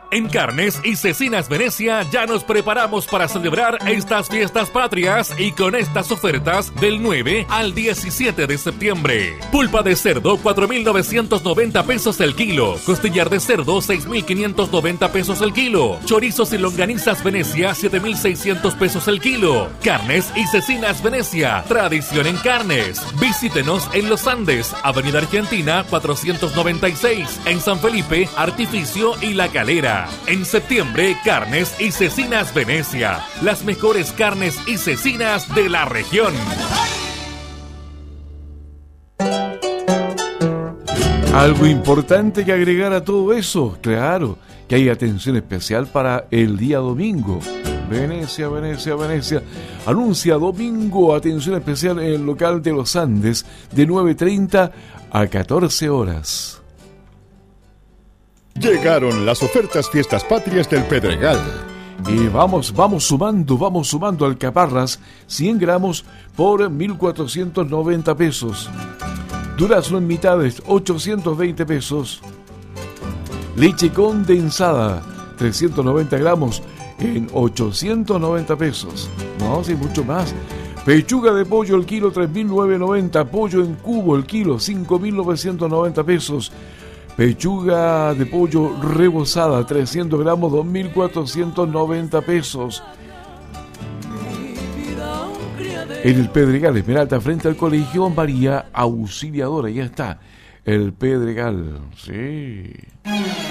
En Carnes y Cecinas Venecia ya nos preparamos para celebrar estas fiestas patrias y con estas ofertas del 9 al 17 de septiembre. Pulpa de cerdo 4.990 pesos el kilo. Costillar de cerdo 6.590 pesos el kilo. Chorizos y longanizas Venecia 7.600 pesos el kilo. Carnes y Cecinas Venecia, tradición en carnes. Visítenos en Los Andes, Avenida Argentina 496, en San Felipe, Artificio y La Calera. En septiembre, Carnes y Cecinas Venecia, las mejores carnes y cecinas de la región. Algo importante que agregar a todo eso, claro, que hay atención especial para el día domingo. Venecia anuncia domingo atención especial en el local de Los Andes de 9:30 a 14 horas. Llegaron las ofertas Fiestas Patrias del Pedregal. Y vamos sumando alcaparras 100 gramos por 1.490 pesos. Durazno en mitades 820 pesos. Leche condensada 390 gramos en 890 pesos. No, sí, mucho más. Pechuga de pollo el kilo 3.990. Pollo en cubo el kilo 5.990 pesos. Pechuga de pollo rebozada, 300 gramos, 2.490 pesos. En el Pedregal, Esmeralda, frente al Colegio María Auxiliadora. Ya está, el Pedregal, sí.